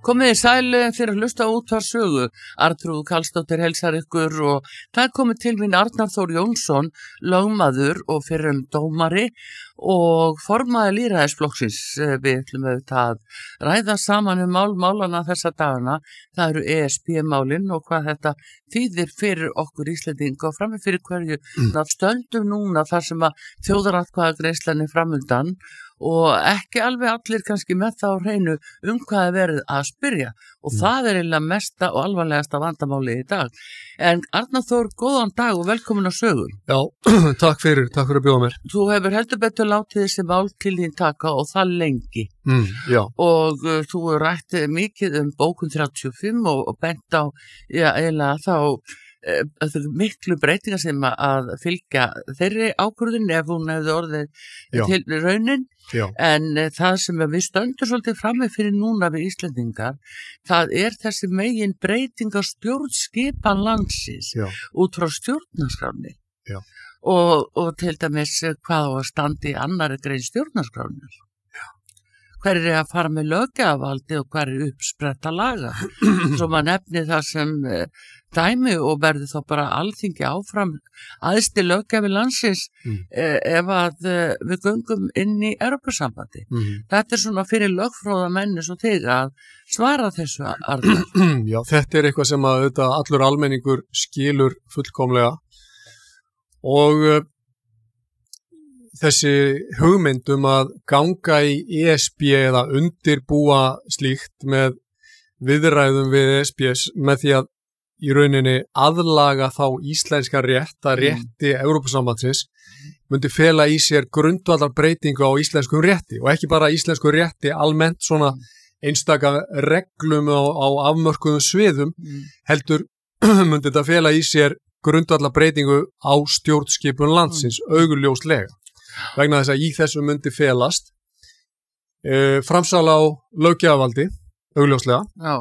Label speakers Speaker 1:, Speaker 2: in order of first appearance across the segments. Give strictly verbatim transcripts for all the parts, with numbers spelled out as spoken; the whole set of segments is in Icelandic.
Speaker 1: Komið í sæli fyrir að hlusta út var sögu. Arnþrúður Karlsdóttir heilsar ykkur og það er komið til mín Arnar Þór Jónsson, lögmaður og fyrrum dómari og formaður lýðræðisflokksins. Við ætlum auðvitað að ræða saman um mál málana þessa dagana. Það eru E S B-málin og hvað þetta þýðir fyrir okkur Íslendinga og frammi fyrir hverju mm. það stöndum núna þar sem að þjóðaratkvæðagreiðslan er framundan og ekki alveg allir kannski með það á hreinu um hvað er verið að spyrja og mm. það er eiginlega mesta og alvarlegasta vandamáli í dag. En Arnar Þór, góðan dag og velkomin á sögu.
Speaker 2: Já, takk fyrir, takk fyrir að bjóða mér.
Speaker 1: Þú hefur heldur betur látið þessi mál til þín taka og það lengi.
Speaker 2: Mm, já.
Speaker 1: Og uh, þú hefur rætt mikið um bókun þrjátíu og fimm og, og bent á, já, eiginlega þá uh, miklu breytingar sem að fylgja þeirri ákvörðun ef hún hefði orðið já. Til raunin. Já. En uh, það sem við stöndum svolítið frammi fyrir núna við Íslendingar, það er þessi megin breyting á stjórnskipan landsins já. Út frá stjórnarskránni og, og til dæmis hvað á að standa í annarri grein stjórnarskránni. Hver er að fara með löggjafarvaldi og hver er uppspretta laga. Svo maður nefni það sem uh, dæmi og verður þá bara alþingi áfram æðsti löggjafi landsins mm. uh, ef að uh, við göngum inn í Evrópusambandi. Mm. Þetta er svona fyrir lögfróða menni svo þig að svara þessu Arnar.
Speaker 2: Já, þetta er eitthvað sem að þetta, allur almenningur skilur fullkomlega og uh, þessi hugmynd um að ganga í E S B eða undirbúa slíkt með viðræðum við E S B með því að í rauninni aðlaga þá íslenska rétt að rétti mm. Evrópusambandsins myndi fela í sér grundvallar breytingu á íslenskum rétti og ekki bara íslenskum rétti almennt svona einstaka reglum á, á afmörkuðum sviðum mm. heldur myndi þetta fela í sér grundvallar breytingu á stjórnskipun landsins mm. augurljóslega. Vegna þess að í þessu myndi felast e, framsal á löggjafarvaldi, augljóslega,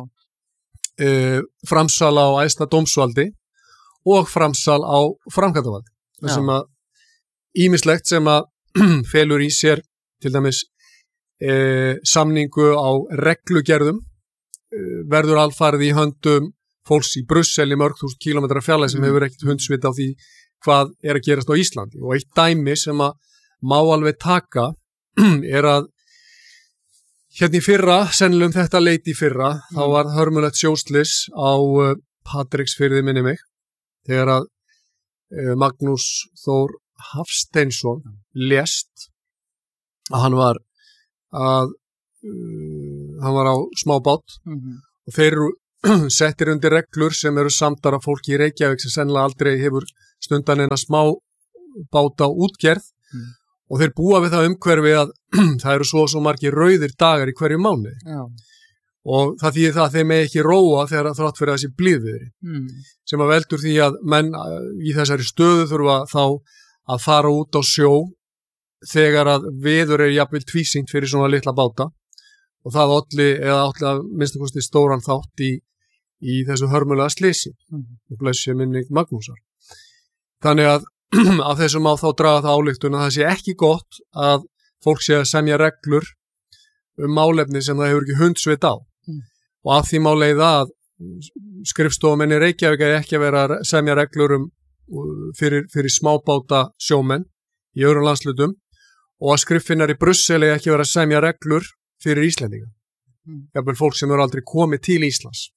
Speaker 2: e, framsal á æðsta dómsvaldi og framsal á framkvæmdarvaldi. Það sem að ýmislegt sem að felur í sér til dæmis e, samningu á reglugerðum e, verður alfarið í höndum fólks í Brussel í mörg þúsund kílómetra fjarlægð sem mm. hefur ekkert hundsvit á því hvað er að gerast á Íslandi. Og eitt dæmi sem að má alveg taka er að hérna í fyrra, sennilegum þetta leiti í fyrra, mm. þá var hörmulegt sjóslys á uh, Patreksfirði minni mig, þegar að uh, Magnús Þór Hafsteinsson lést að hann var að uh, hann var á smábát mm. og þeir eru settir undir reglur sem eru samdar af fólki í Reykjavík sem sennilega aldrei hefur stundan en að smábáta útgerð mm. og þeir búa við það umhverfi að það eru svo og svo margir rauðir dagar í hverju mánuði. Já. Og það þýðir það að þeim megi ekki róa þegar það þrátt fyrir þessi blíðviðri. Mm. Sem að veldur því að menn í þessari stöðu þurfa þá að fara út á sjó þegar að veður er jafnvel tvísýnt fyrir svona litla báta og það olli eða olli að minnstu kosti stóran þátt í, í þessu hörmulega slysi. Mm. Og blessi minning Magnúsar. Þannig að af þessum má þá draga það ályktun að það sé ekki gott að fólk sé að semja reglur um málefni sem það hefur ekki hundsvit á mm. og af því má leiða að skrifstofumenn í Reykjavík er ekki að vera að semja reglur um fyrir, fyrir smábáta sjómenn í öðrum landslutum og að skriffinnar í Brussel er ekki að vera að semja reglur fyrir Íslendinga mm. jafnvel fólk sem eru aldrei komið til Íslands.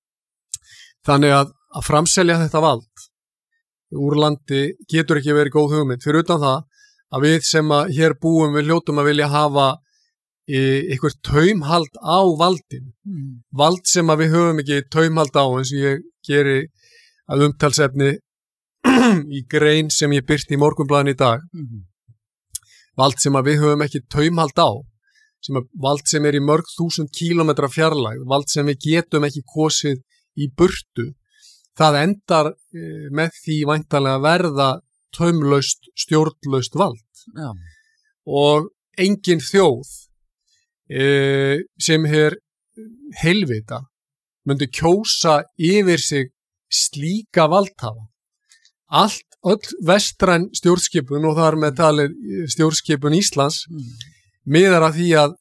Speaker 2: Þannig að að framselja þetta vald úr landi getur ekki verið góð hugmynd fyrir utan það að við sem að hér búum við hljótum að vilja hafa eitthvað taumhald á valdin mm. vald sem að við höfum ekki taumhald á eins og ég geri að umtalsefni í grein sem ég birti í Morgunblaðinu í dag mm. vald sem að við höfum ekki taumhald á sem að vald sem er í mörg þúsund kílómetra fjarlægð vald sem við getum ekki kosið í burtu. Það endar e, með því væntanlega verða taumlaust, stjórnlaust vald. Já. Og engin þjóð e, sem hér heilvita myndi kjósa yfir sig slíka valdhafa. Allt, öll vestræn stjórnskipun og þar með talið stjórnskipun Íslands mm. miðar að því að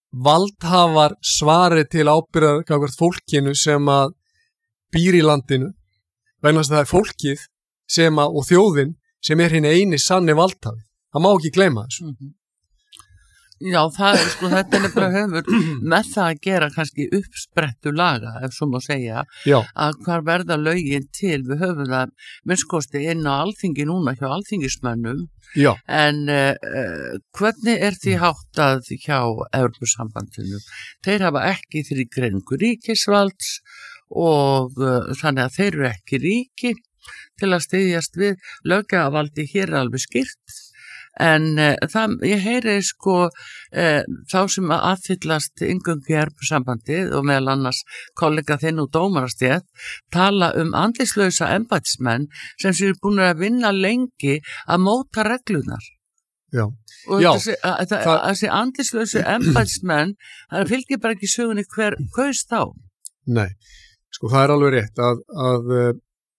Speaker 2: valdhafar svari til ábyrgðar gagnvart fólkinu sem að býr í landinu, vegna þess að það er fólkið sem að, og þjóðin sem er hinn eini sanni valdhafi. Það má ekki gleyma þessu.
Speaker 1: Mm-hmm. Já, það er sko, þetta er nefnilega höfur með það að gera kannski uppsprettu laga, ef svo má segja,
Speaker 2: Já.
Speaker 1: Að hvar verða lögin til, við höfum það minnskosti inn á alþingi núna hjá alþingismönnum,
Speaker 2: Já.
Speaker 1: En uh, hvernig er því háttað hjá Evrópusambandinu? Þeir hafa ekki þrígreiningu ríkisvalds og uh, þannig að þeir eru ekki ríki til að styðjast við löggjafarvaldi hér er alveg skýrt. En uh, það, ég heyri sko uh, þá sem að aðfyllast inngöngu í Evrópusambandið og meðal annars kollega þinn og dómarastétt tala um andlislausa embættismenn sem séu búin að vinna lengi að móta reglunar.
Speaker 2: Já.
Speaker 1: Og
Speaker 2: Já,
Speaker 1: þessi, að, að, að, þessi andlislausu embættismenn, það fylgir bara ekki sögunni hver kaus þá.
Speaker 2: Nei, sko það er alveg rétt að, að uh,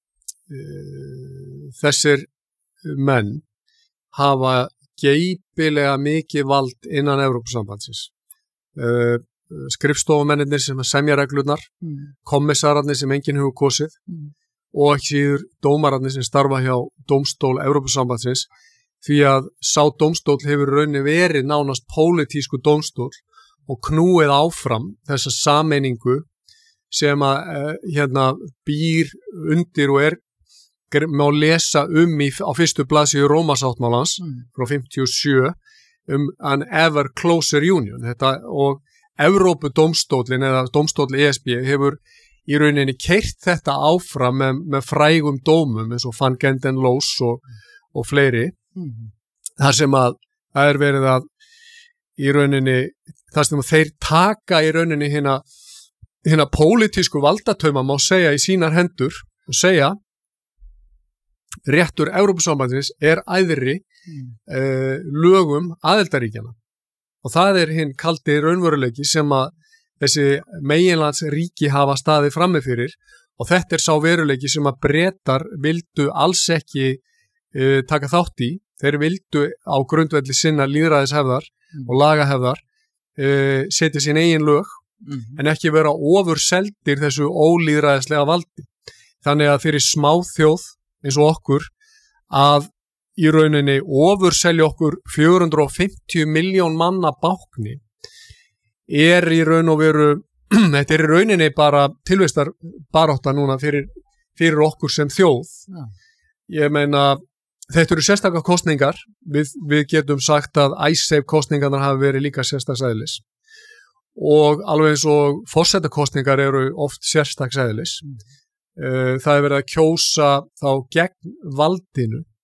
Speaker 2: uh, þessir menn hafa geipilega mikið vald innan Evrópusambandsins. Uh, skrifstofumennir sem semja reglurnar, mm. kommissararnir sem enginn hefur kosið mm. og ekki síður dómararnir sem starfa hjá dómstól Evrópusambandsins, því að sá dómstól hefur raunni verið nánast pólitísku dómstól og knúið áfram þessa sameiningu sem að uh, hérna býr undir og er má lesa um í, á fyrstu blaðsíðu Rómasáttmálans mm. frá fimmtíu og sjö um an ever closer union. Þetta, og Evrópudómstólinn eða dómstóll E S B hefur í rauninni keyrt þetta áfram með, með frægum dómum eins og Van Genden Loos og, og fleiri. Mm. Þar sem að það er verið að í rauninni, þar sem að þeir taka í rauninni hérna hérna pólitísku valdatöma má segja í sínar hendur og segja réttur Evrópusambandsins er æðri mm. uh, lögum aðildaríkjana og það er hinn kaldi raunveruleiki sem að þessi meginlands ríki hafa staðið frammi fyrir og þetta er sá veruleiki sem að Bretar vildu alls ekki uh, taka þátt í. Þeir vildu á grundvelli sinna lýðræðishefðar mm. og lagahefðar uh, setja sín eigin lög mm. en ekki vera ofurseldir þessu ólýðræðislega valdi. Þannig að fyrir smáþjóð eins og okkur að í rauninni ofurselja okkur fjögur hundruð fimmtíu milljón manna bákni er í raun og veru þetta er í rauninni bara tilvistar barátta núna fyrir, fyrir okkur sem þjóð. Ja. Ég meina þetta eru sérstakar kosningar við, við getum sagt að Icesave kosningarnar hafi verið líka sérstaks eðlis og alveg eins og forsetakosningar eru oft sérstaks eðlis. Mm. Það er verið að kjósa þá gegn valdinu